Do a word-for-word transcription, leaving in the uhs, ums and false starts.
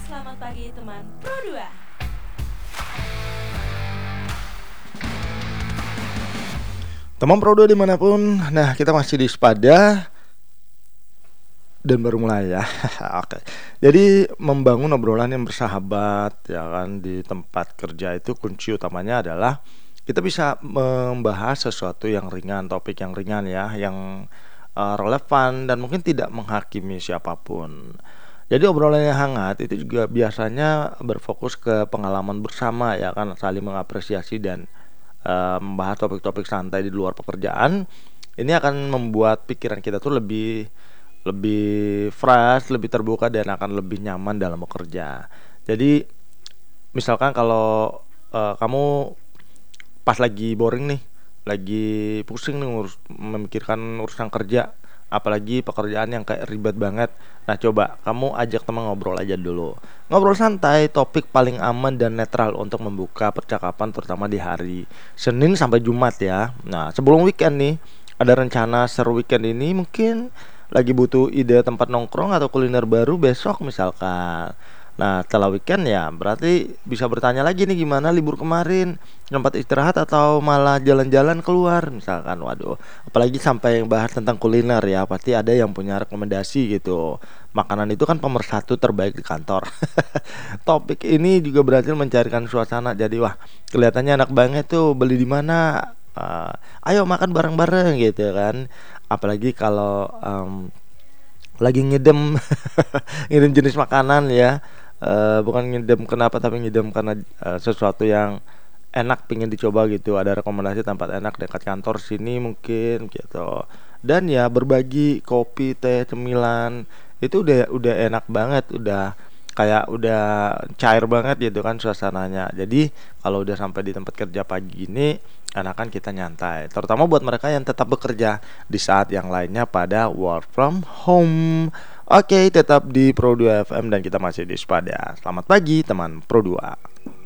Selamat pagi teman Pro dua. Teman Pro dua dimanapun, nah kita masih di Spada dan baru mulai ya. Oke. Jadi membangun obrolan yang bersahabat ya kan di tempat kerja itu kunci utamanya adalah kita bisa membahas sesuatu yang ringan, topik yang ringan ya, yang eh, relevan dan mungkin tidak menghakimi siapapun. Jadi obrolan yang hangat itu juga biasanya berfokus ke pengalaman bersama ya kan, saling mengapresiasi dan eh, membahas topik-topik santai di luar pekerjaan. Ini akan membuat pikiran kita tuh lebih lebih fresh, lebih terbuka dan akan lebih nyaman dalam bekerja. Jadi misalkan kalau eh, kamu pas lagi boring nih, lagi pusing nih ngurus memikirkan urusan kerja, apalagi pekerjaan yang kayak ribet banget. Nah, coba kamu ajak teman ngobrol aja dulu. Ngobrol santai, topik paling aman dan netral untuk membuka percakapan terutama di hari Senin sampai Jumat ya. Nah, sebelum weekend nih, ada rencana seru weekend ini mungkin lagi butuh ide tempat nongkrong atau kuliner baru besok misalkan. Nah, setelah weekend ya berarti bisa bertanya lagi nih gimana libur kemarin, tempat istirahat atau malah jalan-jalan keluar misalkan. Waduh, apalagi sampai bahas tentang kuliner ya, pasti ada yang punya rekomendasi gitu. Makanan itu kan pemersatu terbaik di kantor. Topik ini juga berhasil mencarikan suasana. Jadi wah, kelihatannya enak banget tuh, beli di mana? Eh, ayo makan bareng-bareng gitu kan. Apalagi kalau em, lagi ngidem ngidem jenis makanan ya. Eh, bukan ngidem kenapa tapi ngidem karena eh, sesuatu yang enak pingin dicoba gitu, ada rekomendasi tempat enak dekat kantor sini mungkin gitu. Dan ya berbagi kopi teh cemilan itu udah udah enak banget, udah kayak udah cair banget gitu kan suasananya. Jadi kalau udah sampai di tempat kerja pagi ini enakan kita nyantai, terutama buat mereka yang tetap bekerja di saat yang lainnya pada work from home. Oke, tetap di Pro dua F M dan kita masih di Spada. Selamat pagi teman Pro dua.